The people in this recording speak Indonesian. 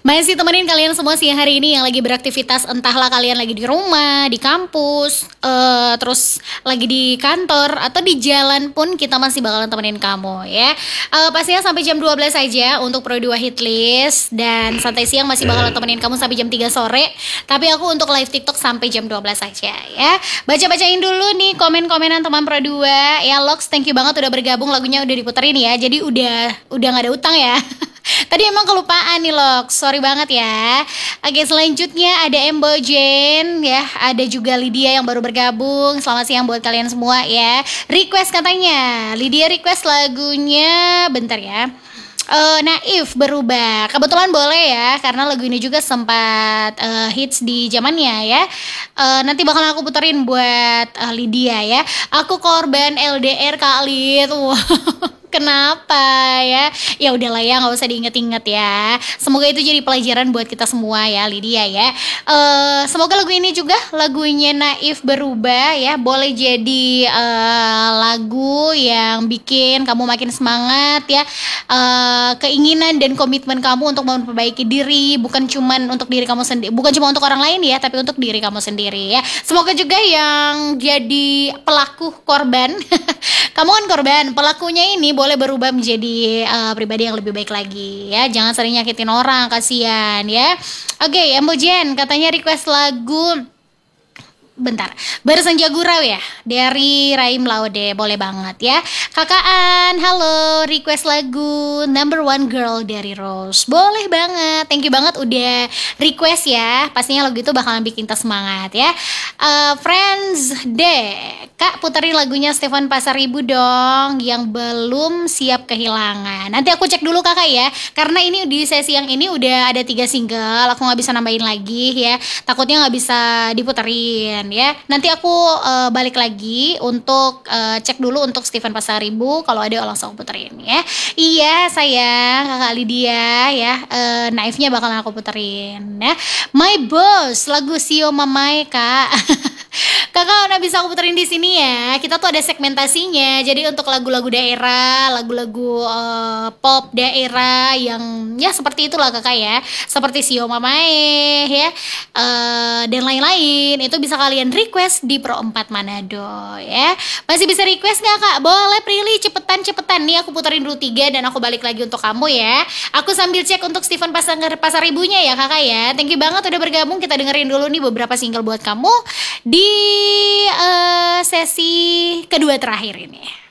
Masih temenin kalian semua siang hari ini yang lagi beraktivitas, entahlah kalian lagi di rumah, di kampus, terus lagi di kantor atau di jalan pun kita masih bakalan temenin kamu ya. Pastinya sampai jam 12 aja untuk Pro 2 Hit List, dan santai siang masih bakalan temenin kamu sampai jam 3 sore. Tapi aku untuk live TikTok sampai jam 12 aja ya. Baca-bacain dulu nih komen-komenan teman Pro 2 ya. Lox, thank you banget udah bergabung, lagunya udah diputerin ya. Jadi udah gak ada utang ya. Tadi emang kelupaan nih Lox, sorry banget ya. Oke, selanjutnya ada Embojen ya. Ada juga Lydia yang baru bergabung. Selamat siang buat kalian semua ya. Request katanya, Lydia request lagunya, bentar ya, Naif Berubah. Kebetulan boleh ya, karena lagu ini juga sempat hits di zamannya ya. Nanti bakal aku puterin buat Lydia ya. Aku korban LDR Kak Lid. Wow. Kenapa ya? Ya udahlah ya, nggak usah diinget-inget ya. Semoga itu jadi pelajaran buat kita semua ya, Lydia ya. Semoga lagu ini juga, lagunya Naif Berubah ya, boleh jadi lagu yang bikin kamu makin semangat ya. Keinginan dan komitmen kamu untuk memperbaiki diri, bukan cuman untuk diri kamu sendiri, bukan cuma untuk orang lain ya, tapi untuk diri kamu sendiri ya. Semoga juga yang jadi pelaku korban kamu kan korban, pelakunya ini boleh berubah menjadi pribadi yang lebih baik lagi ya. Jangan sering nyakitin orang, kasihan ya. Oke, Embojen katanya request lagu, bentar, Bersenja Gurau ya, dari Raim Laude, boleh banget ya. Kakaan, halo, request lagu Number One Girl dari Rose, boleh banget. Thank you banget udah request ya. Pastinya lagu itu bakalan bikin kita semangat ya. Friends Day, Kak puterin lagunya Stefan Pasaribu dong, yang belum siap kehilangan. Nanti aku cek dulu kakak ya, karena ini di sesi yang ini udah ada 3 single, aku nggak bisa nambahin lagi ya. Takutnya nggak bisa diputerin ya. Nanti aku balik lagi untuk cek dulu untuk Stefan Pasaribu, kalau ada langsung aku puterin ya. Iya sayang kakak Lydia ya. Naifnya bakalan aku puterin ya. My Boss lagu Sio Mamai kak. Kakak udah bisa aku puterin di sini ya. Kita tuh ada segmentasinya. Jadi untuk lagu-lagu daerah, lagu-lagu pop daerah yang ya seperti itulah kakak ya. Seperti Sio Mamae ya, dan lain-lain. Itu bisa kalian request di Pro 4 Manado ya. Masih bisa request gak kak? Boleh Prilly, cepetan nih aku puterin dulu 3 dan aku balik lagi untuk kamu ya. Aku sambil cek untuk Stefan Pasaribunya ya kakak ya. Thank you banget udah bergabung. Kita dengerin dulu nih beberapa single buat kamu di sesi kedua terakhir ini.